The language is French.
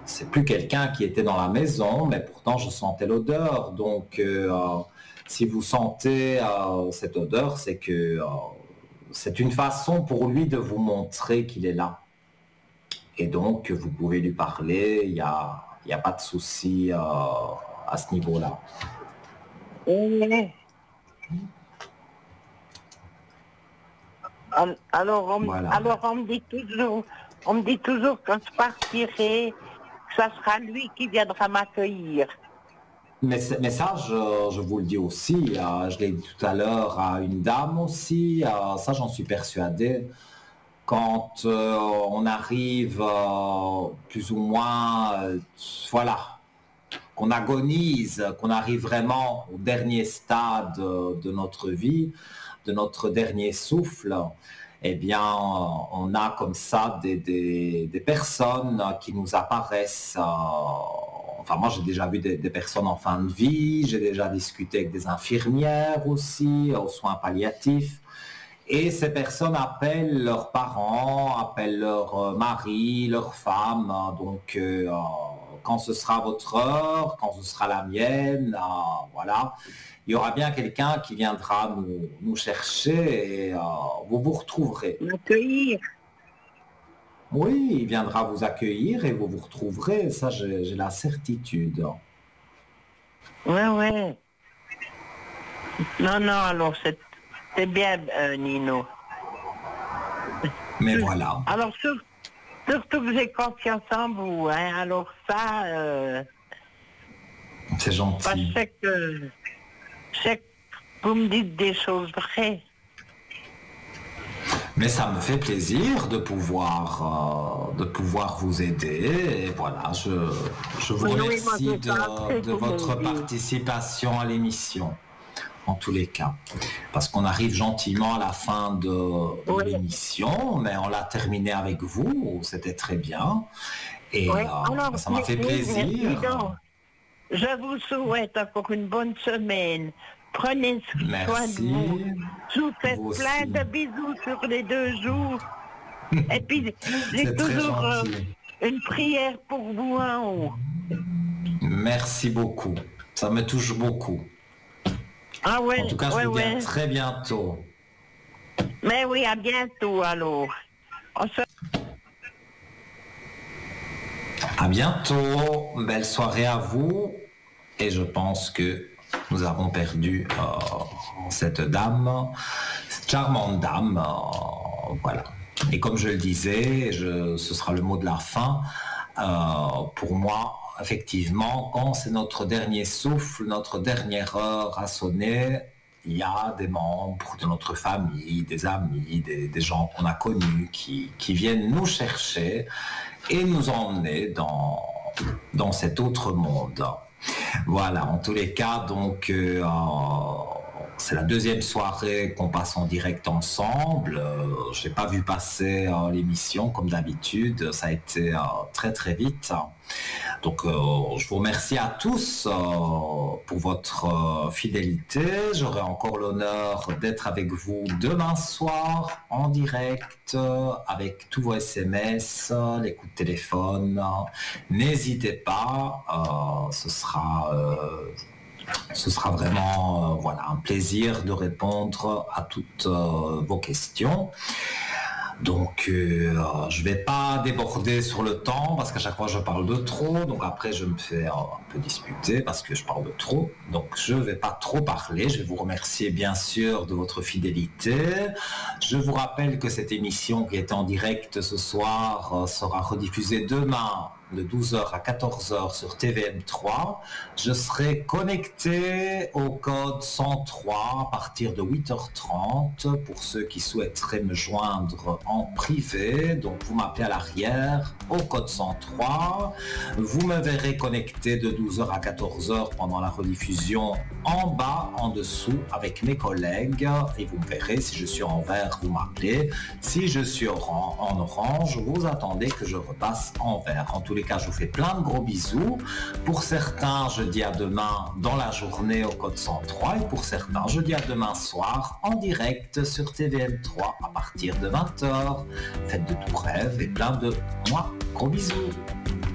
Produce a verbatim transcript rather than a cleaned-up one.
c'est plus quelqu'un qui était dans la maison, mais pourtant je sentais l'odeur. Donc, euh, si vous sentez euh, cette odeur, c'est que euh, c'est une façon pour lui de vous montrer qu'il est là. Et donc, vous pouvez lui parler, il n'y a, il y a pas de souci euh, à ce niveau-là. Oui. Alors on, Voilà. alors, on me dit toujours, on me dit toujours quand je partirai, que ça sera lui qui viendra m'accueillir. Mais, mais ça, je, je vous le dis aussi, euh, je l'ai dit tout à l'heure à une dame aussi, euh, ça j'en suis persuadé. Quand euh, on arrive euh, plus ou moins, euh, voilà, qu'on agonise, qu'on arrive vraiment au dernier stade de notre vie, de notre dernier souffle, eh bien, on a comme ça des, des, des personnes qui nous apparaissent. Euh, enfin, moi, j'ai déjà vu des, des personnes en fin de vie, j'ai déjà discuté avec des infirmières aussi, aux soins palliatifs. Et ces personnes appellent leurs parents, appellent leur mari, leur femme. Donc, euh, quand ce sera votre heure, quand ce sera la mienne, euh, voilà, il y aura bien quelqu'un qui viendra nous, nous chercher et euh, vous vous retrouverez. M'accueillir. Oui, il viendra vous accueillir et vous vous retrouverez. Ça, j'ai, j'ai la certitude. Ouais, ouais. Non, non, alors c'est, c'est bien, euh, Nino. Mais voilà. Alors, sur, surtout que j'ai confiance en vous, hein. Alors ça, euh, c'est gentil. Parce que, je sais que vous me dites des choses vraies. Mais ça me fait plaisir de pouvoir, euh, de pouvoir vous aider. Et voilà, je, je vous Oui, oui, remercie moi, j'ai pas de, fait de pour votre me dire. participation à l'émission, en tous les cas. Parce qu'on arrive gentiment à la fin de, de Oui. l'émission, mais on l'a terminée avec vous, c'était très bien. Et Oui. euh, Alors, ça m'a fait mais- mais- plaisir. dis donc, je vous souhaite encore une bonne semaine. Prenez soin de Merci. vous. Je vous fais Vous plein aussi. de bisous sur les deux jours. Et puis, j'ai C'est très toujours euh, gentil. une prière pour vous en haut. Merci beaucoup. Ça me touche beaucoup. Ah ouais, En tout cas, je ouais, vous dis à ouais. très bientôt. Mais oui, à bientôt alors. On se... À bientôt. Belle soirée à vous. Et je pense que nous avons perdu euh, cette dame, cette charmante dame. euh, voilà. Et comme je le disais, je, ce sera le mot de la fin. Euh, pour moi, effectivement, quand c'est notre dernier souffle, notre dernière heure à sonner, il y a des membres de notre famille, des amis, des, des gens qu'on a connus qui, qui viennent nous chercher et nous emmener dans, dans cet autre monde. Voilà, en tous les cas, donc euh, c'est la deuxième soirée qu'on passe en direct ensemble. Euh, je n'ai pas vu passer euh, l'émission comme d'habitude, ça a été euh, très très vite. Donc euh, je vous remercie à tous euh, pour votre euh, fidélité. J'aurai encore l'honneur d'être avec vous demain soir en direct euh, avec tous vos S M S, euh, les coups de téléphone. N'hésitez pas, euh, ce sera... Euh, Ce sera vraiment euh, voilà, un plaisir de répondre à toutes euh, vos questions. Donc, euh, je ne vais pas déborder sur le temps parce qu'à chaque fois je parle de trop. Donc après, je me fais euh, un peu disputer parce que je parle de trop. Donc, je ne vais pas trop parler. Je vais vous remercier bien sûr de votre fidélité. Je vous rappelle que cette émission qui est en direct ce soir euh, sera rediffusée demain de douze heures à quatorze heures sur T V M trois. Je serai connecté au code cent trois à partir de huit heures trente pour ceux qui souhaiteraient me joindre en privé. Donc vous m'appelez à l'arrière au code cent trois. Vous me verrez connecté de douze heures à quatorze heures pendant la rediffusion en bas, en dessous avec mes collègues et vous me verrez si je suis en vert, vous m'appelez. Si je suis en, en orange, vous attendez que je repasse en vert. En tous les cas, je vous fais plein de gros bisous. Pour certains, je dis à demain dans la journée au code cent trois et pour certains, je dis à demain soir en direct sur T V M trois à partir de vingt heures. Faites de tout rêve et plein de moi. Gros bisous.